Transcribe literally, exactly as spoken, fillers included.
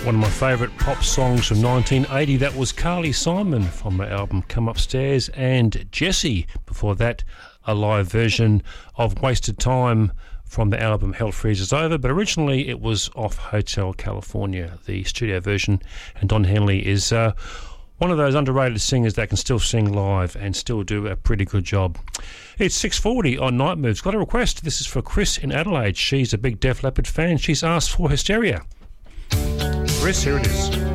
One of my favourite pop songs from nineteen eighty, that was Carly Simon from her album Come Upstairs, and Jessie, before that, a live version of Wasted Time from the album Hell Freezes Over, but originally it was off Hotel California, the studio version, and Don Henley is uh, one of those underrated singers that can still sing live and still do a pretty good job. It's six forty on Night Moves. Got a request. This is for Chris in Adelaide. She's a big Def Leppard fan. She's asked for Hysteria. Chris, here it is.